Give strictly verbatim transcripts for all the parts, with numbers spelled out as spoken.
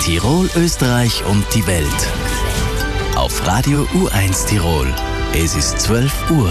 Tirol, Österreich und die Welt. Auf Radio U eins Tirol. Es ist zwölf Uhr.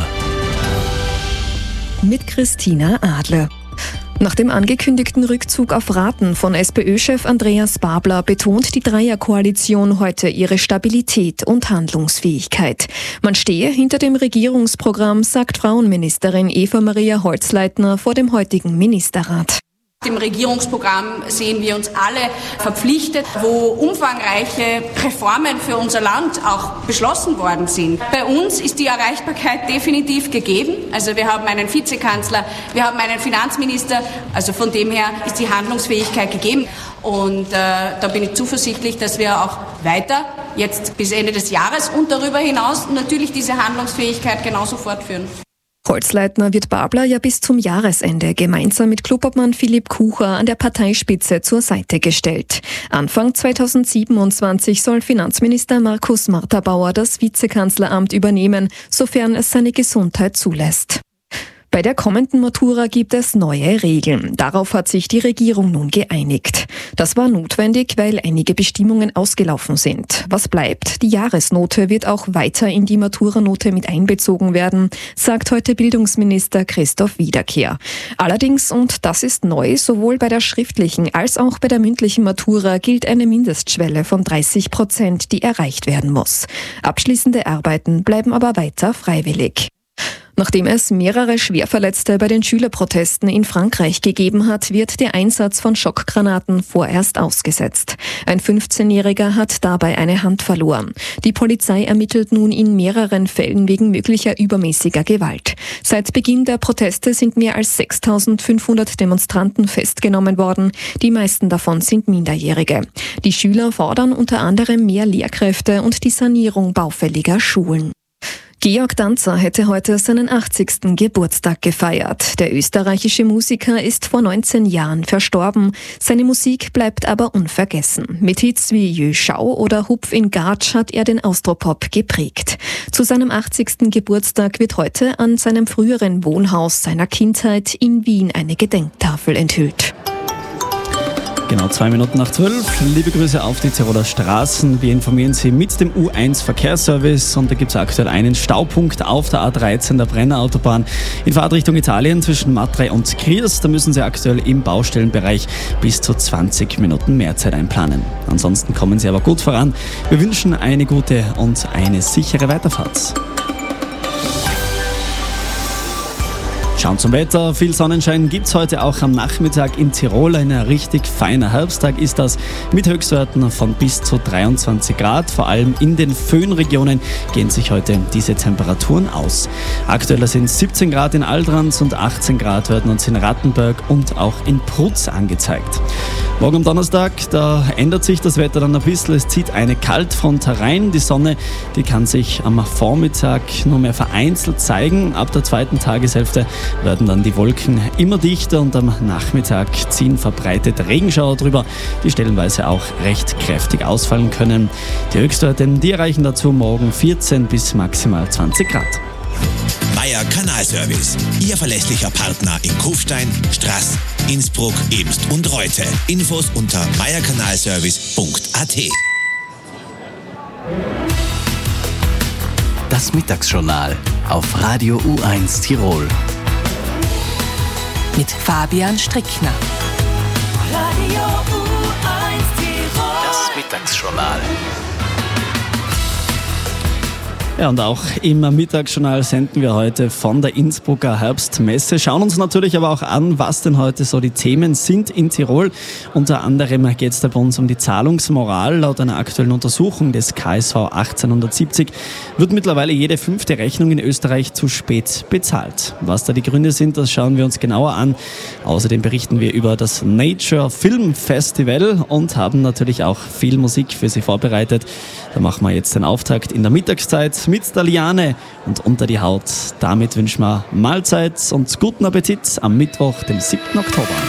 Mit Christina Adler. Nach dem angekündigten Rückzug auf Raten von SPÖ-Chef Andreas Babler betont die Dreierkoalition heute ihre Stabilität und Handlungsfähigkeit. Man stehe hinter dem Regierungsprogramm, sagt Frauenministerin Eva-Maria Holzleitner vor dem heutigen Ministerrat. Im Regierungsprogramm sehen wir uns alle verpflichtet, wo umfangreiche Reformen für unser Land auch beschlossen worden sind. Bei uns ist die Erreichbarkeit definitiv gegeben. Also wir haben einen Vizekanzler, wir haben einen Finanzminister. Also von dem her ist die Handlungsfähigkeit gegeben. Und äh, da bin ich zuversichtlich, dass wir auch weiter, jetzt bis Ende des Jahres und darüber hinaus, natürlich diese Handlungsfähigkeit genauso fortführen. Holzleitner wird Babler ja bis zum Jahresende gemeinsam mit Klubobmann Philipp Kucher an der Parteispitze zur Seite gestellt. Anfang zweitausendsiebenundzwanzig soll Finanzminister Markus Marthabauer das Vizekanzleramt übernehmen, sofern es seine Gesundheit zulässt. Bei der kommenden Matura gibt es neue Regeln. Darauf hat sich die Regierung nun geeinigt. Das war notwendig, weil einige Bestimmungen ausgelaufen sind. Was bleibt? Die Jahresnote wird auch weiter in die Maturanote mit einbezogen werden, sagt heute Bildungsminister Christoph Wiederkehr. Allerdings, und das ist neu, sowohl bei der schriftlichen als auch bei der mündlichen Matura gilt eine Mindestschwelle von dreißig Prozent, die erreicht werden muss. Abschließende Arbeiten bleiben aber weiter freiwillig. Nachdem es mehrere Schwerverletzte bei den Schülerprotesten in Frankreich gegeben hat, wird der Einsatz von Schockgranaten vorerst ausgesetzt. Ein fünfzehnjähriger hat dabei eine Hand verloren. Die Polizei ermittelt nun in mehreren Fällen wegen möglicher übermäßiger Gewalt. Seit Beginn der Proteste sind mehr als sechstausendfünfhundert Demonstranten festgenommen worden. Die meisten davon sind Minderjährige. Die Schüler fordern unter anderem mehr Lehrkräfte und die Sanierung baufälliger Schulen. Georg Danzer hätte heute seinen achtzigsten Geburtstag gefeiert. Der österreichische Musiker ist vor neunzehn Jahren verstorben. Seine Musik bleibt aber unvergessen. Mit Hits wie Jö Schau oder Hupf in Gatsch hat er den Austropop geprägt. Zu seinem achtzigsten Geburtstag wird heute an seinem früheren Wohnhaus seiner Kindheit in Wien eine Gedenktafel enthüllt. Genau, zwei Minuten nach zwölf. Liebe Grüße auf die Tiroler Straßen. Wir informieren Sie mit dem U eins Verkehrsservice und da gibt es aktuell einen Staupunkt auf der A dreizehn, der Brennerautobahn in Fahrtrichtung Italien zwischen Matrei und Kriers. Da müssen Sie aktuell im Baustellenbereich bis zu zwanzig Minuten mehr Zeit einplanen. Ansonsten kommen Sie aber gut voran. Wir wünschen eine gute und eine sichere Weiterfahrt. Schauen zum Wetter. Viel Sonnenschein gibt es heute auch am Nachmittag in Tirol. Ein richtig feiner Herbsttag ist das mit Höchstwerten von bis zu dreiundzwanzig Grad. Vor allem in den Föhnregionen gehen sich heute diese Temperaturen aus. Aktuell sind siebzehn Grad in Aldrans und achtzehn Grad werden uns in Rattenberg und auch in Prutz angezeigt. Morgen am Donnerstag, da ändert sich das Wetter dann ein bisschen. Es zieht eine Kaltfront herein. Die Sonne, die kann sich am Vormittag nur mehr vereinzelt zeigen. Ab der zweiten Tageshälfte werden dann die Wolken immer dichter und am Nachmittag ziehen verbreitete Regenschauer drüber, die stellenweise auch recht kräftig ausfallen können. Die Höchstwerte, die erreichen dazu morgen vierzehn bis maximal zwanzig Grad. Meier Kanalservice, Ihr verlässlicher Partner in Kufstein, Straß, Innsbruck, Ebst und Reute. Infos unter meierkanalservice punkt a t. Das Mittagsjournal auf Radio U eins Tirol. Mit Fabian Strickner. Radio U eins Tirol. Das Mittagsjournal. Ja, und auch im Mittagsjournal senden wir heute von der Innsbrucker Herbstmesse. Schauen uns natürlich aber auch an, was denn heute so die Themen sind in Tirol. Unter anderem geht es da bei uns um die Zahlungsmoral. Laut einer aktuellen Untersuchung des K S V achtzehnhundertsiebzig wird mittlerweile jede fünfte Rechnung in Österreich zu spät bezahlt. Was da die Gründe sind, das schauen wir uns genauer an. Außerdem berichten wir über das Nature Film Festival und haben natürlich auch viel Musik für Sie vorbereitet. Da machen wir jetzt den Auftakt in der Mittagszeit mit der Liane und unter die Haut. Damit wünschen wir Mahlzeit und guten Appetit am Mittwoch, dem siebten Oktober.